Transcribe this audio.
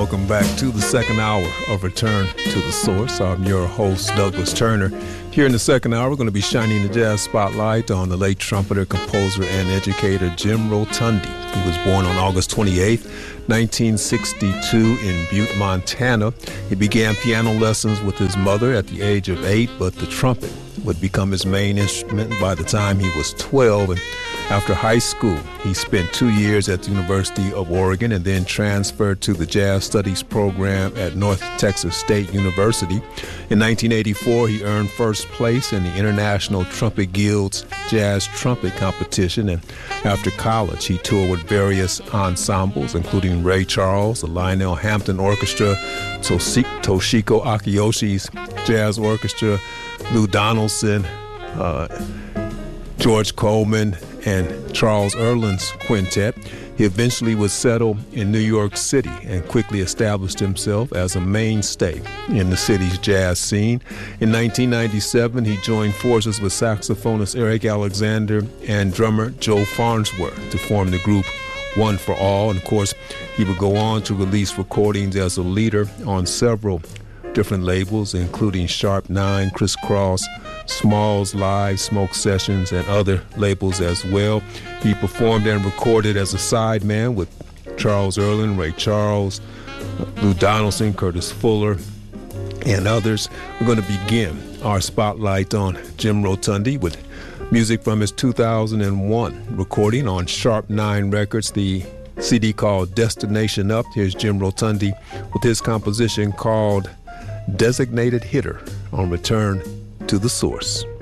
welcome back to the second hour of Return to the Source. I'm your host, Douglas Turner. Here in the second hour, we're going to be shining the jazz spotlight on the late trumpeter, composer, and educator Jim Rotundi. He was born on August 28, 1962 in Butte, Montana. He began piano lessons with his mother at the age of 8, but the trumpet would become his main instrument by the time he was 12. And after high school, he spent 2 years at the University of Oregon and then transferred to the Jazz Studies program at North Texas State University. In 1984, he earned first place in the International Trumpet Guild's Jazz Trumpet Competition. And after college, he toured with various ensembles, including Ray Charles, the Lionel Hampton Orchestra, Toshiko Akiyoshi's Jazz Orchestra, Lou Donaldson, George Coleman, and Charles Erlin's quintet. He eventually would settle in New York City and quickly established himself as a mainstay in the city's jazz scene. In 1997, he joined forces with saxophonist Eric Alexander and drummer Joe Farnsworth to form the group One for All. And of course, he would go on to release recordings as a leader on several different labels, including Sharp 9, Criss Cross, Smalls Live, Smoke Sessions, and other labels as well. He performed and recorded as a sideman with Charles Erlin, Ray Charles, Lou Donaldson, Curtis Fuller, and others. We're going to begin our spotlight on Jim Rotundi with music from his 2001 recording on Sharp 9 Records, the CD called Destination Up. Here's Jim Rotundi with his composition called Designated Hitter on Return to the Source.